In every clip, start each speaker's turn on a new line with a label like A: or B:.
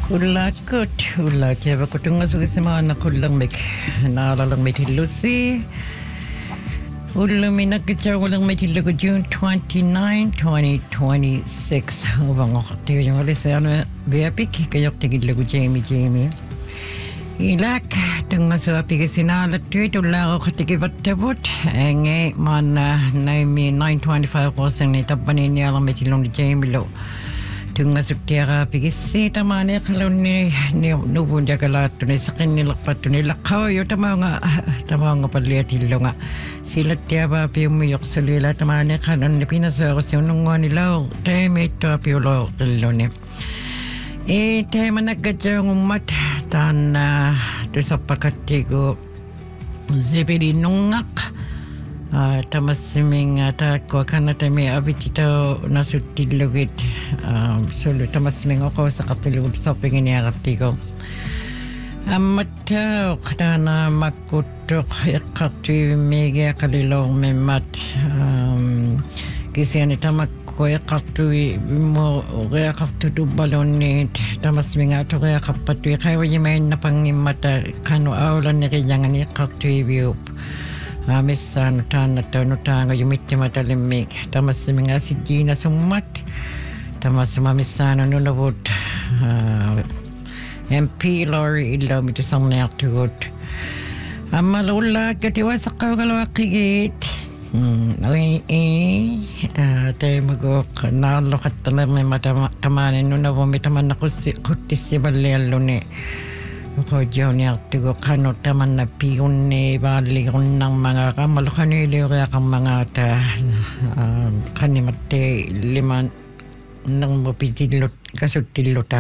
A: Ulla kieva kutunga sugisima kullang mek nalalang Lucy. Ullu minakitsa ulang metilugo June 29, 2026. Ovang okti yung alisano biapik kayok tigidlugo Jamie. Ilak tunga sa pigisinala tuit ulla ko tigibatabot enge mana naimi 925 kosang nitapanin niya lang metilong ni Jamie lo. Tunga sutiara pigisita mane kalau ni nubun jagalat ni sakin nilakpat nilakaw yo tamanga paliat ilonga sila tiaba piyumiyok sulila tamane kanon ni pinasaro sinungo nila teme to piulo kilone tema nagkajang umat tan to sa pakatigo zibidi nungak tamasming ko kanata me abitito nasutilugit solo tamasming ako sa kapilugod sa pinginiakati ko amata kana makutok yakati mega kalilong memat kasi ani tamak ko yakati mo yakati do balonit tamasming ato yakapatu kaya yemain na pangimata kanu aulan ni jangan yakati view Misan tan nutanga yumitti matalimik tamas mga sidina sumat tamas mamisan nunavut MP Lori ilaw mito sang natugot amalula katiwa sa kagalawakigit tayo magok nalokat talam matamanin nunavo mitaman ako kutis si balelo ni Ko Johnny Artigo kano taman na piyon ni baligon ng mga kamalkanili kaya kang mga kanimate liman ng mapitilot kasutilota.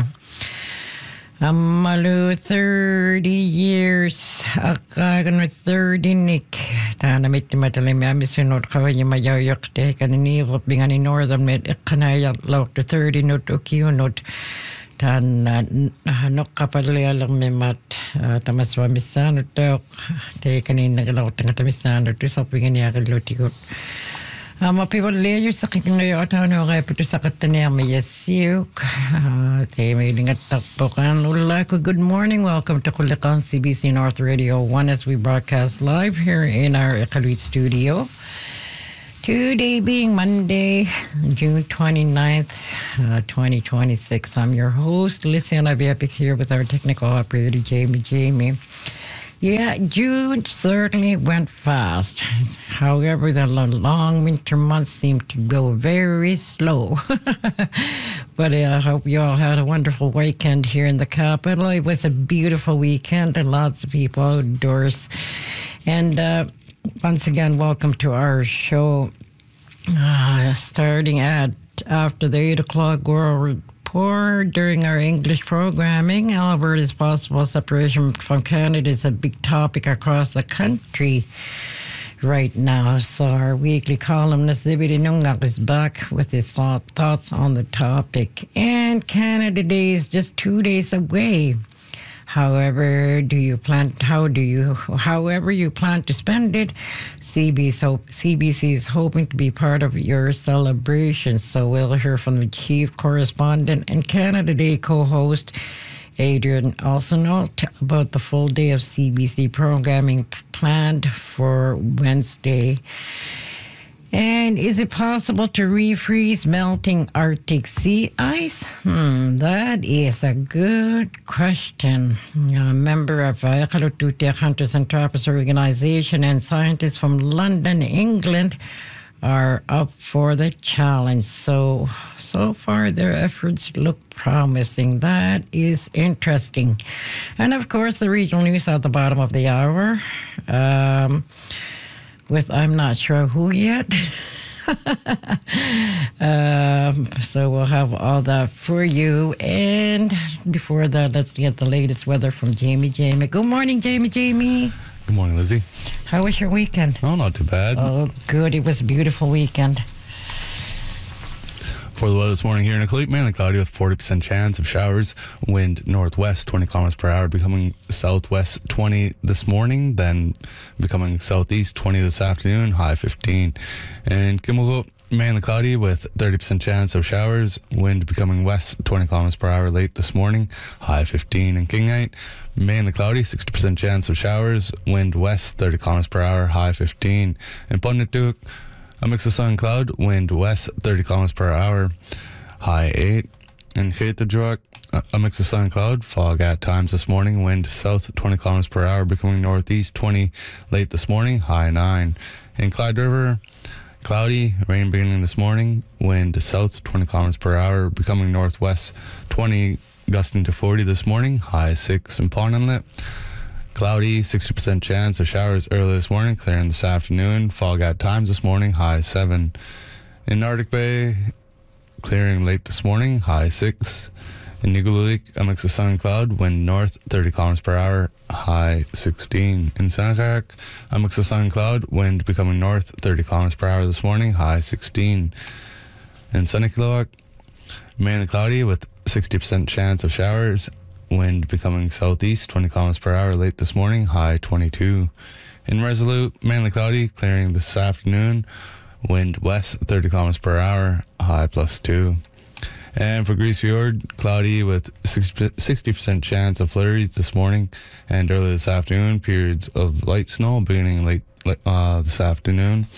A: Malu 30 years akagan 30 nik tanamit ni matalim yami sunod kaway mayayak te kanini bingan ni northern med kanaya lawak to 30 not okiyonot tan nokapalya lang memat tamaswamisano tok te kanina galaw tangtamisano to sa pingani akalotikot mapipalya sa kikinoy atano kay puto sa katanya mayasiyuk te may lingat takpokan ulako. Good morning, welcome to Kulikan CBC North Radio 1 as we broadcast live here in our Iqaluit studio. Today being Monday, June 29th, 2026. I'm your host, Lysiana Viapic, here with our technical operator, Jamie. Yeah, June certainly went fast. However, the long winter months seem to go very slow. But I hope you all had a wonderful weekend here in the capital. It was a beautiful weekend and lots of people outdoors. And once again, welcome to our show. Starting at after the 8 o'clock World Report during our English programming, Alberta's possible separation from Canada is a big topic across the country right now. So our weekly columnist Zibidi Nungak is back with his thoughts on the topic. And Canada Day is just 2 days away. However you plan to spend it, CBC is hoping to be part of your celebration. So we'll hear from the chief correspondent and Canada Day co-host Adrian Arsenault about the full day of CBC programming planned for Wednesday. And is it possible to refreeze melting Arctic sea ice? That is a good question. A member of Iqaluit Hunters and Trappers Organization and scientists from London, England, are up for the challenge. So far their efforts look promising. That is interesting. And of course, the regional news at the bottom of the hour. With I'm not sure who yet. So we'll have all that for you. And before that, let's get the latest weather from Jamie. Good morning, Jamie.
B: Good morning, Lizzie.
A: How was your weekend?
B: Oh, not too bad.
A: Oh, good. It was a beautiful weekend.
B: For the weather this morning here in Iqaluit, mainly cloudy with 40% chance of showers. Wind northwest 20 kilometers per hour, becoming southwest 20 this morning, then becoming southeast 20 this afternoon, high 15. And Kimilgo, mainly cloudy with 30% chance of showers. Wind becoming west 20 kilometers per hour late this morning. High 15 in Kingnight. Mainly cloudy, 60% chance of showers. Wind west 30 kilometers per hour. High 15 in Punituik. A mix of sun and cloud. Wind west 30 kilometers per hour. High 8 in Caitadrock. A mix of sun and cloud. Fog at times this morning. Wind south 20 kilometers per hour, becoming northeast 20 late this morning. High 9 in Clyde River. Cloudy, rain beginning this morning. Wind south 20 kilometers per hour, becoming northwest 20, gusting to 40 this morning. High 6 in Pond Inlet. Cloudy, 60% chance of showers early this morning, clearing this afternoon. Fog at times this morning. High 7 in Arctic Bay. Clearing late this morning. High 6 in Nigulik. A mix of sun and cloud. Wind north 30 kilometers per hour. High 16 in Senecac. A mix of sun and cloud. Wind becoming north 30 kilometers per hour this morning. High 16 in Sunnykilowack. Mainly cloudy with 60% chance of showers. Wind becoming southeast 20 kilometers per hour late this morning. High 22 in Resolute. Mainly cloudy, clearing this afternoon. Wind west 30 kilometers per hour. High +2. And for Grise Fjord, cloudy with 60% chance of flurries this morning and early this afternoon. Periods of light snow beginning late this afternoon.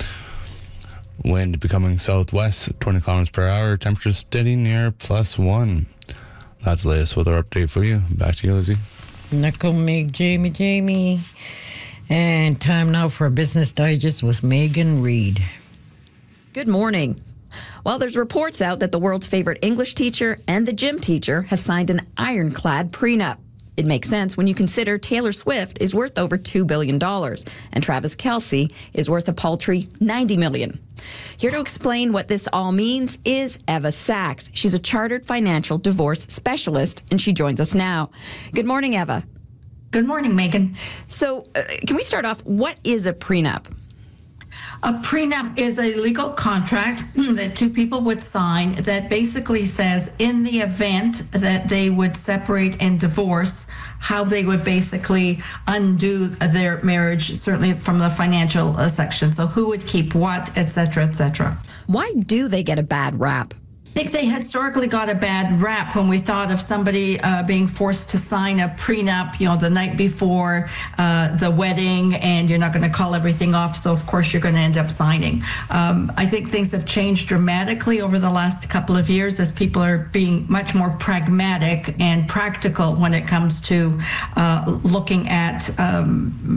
B: Wind becoming southwest 20 kilometers per hour. Temperature steady near +1. That's the latest weather update for you. Back to you, Lizzie.
A: Knuckle Meg, Jamie. And time now for a Business Digest with Megan Reid.
C: Good morning. Well, there's reports out that the world's favorite English teacher and the gym teacher have signed an ironclad prenup. It makes sense when you consider Taylor Swift is worth over $2 billion and Travis Kelce is worth a paltry $90 million. Here to explain what this all means is Eva Sachs. She's a chartered financial divorce specialist, and she joins us now. Good morning, Eva.
D: Good morning, Megan.
C: So can we start off? What is a prenup?
D: A prenup is a legal contract that two people would sign that basically says in the event that they would separate and divorce, how they would basically undo their marriage, certainly from the financial section. So who would keep what, et cetera, et cetera.
C: Why do they get a bad rap?
D: I think they historically got a bad rap when we thought of somebody being forced to sign a prenup, the night before the wedding, and you're not going to call everything off, so of course you're going to end up signing. I think things have changed dramatically over the last couple of years as people are being much more pragmatic and practical when it comes to looking at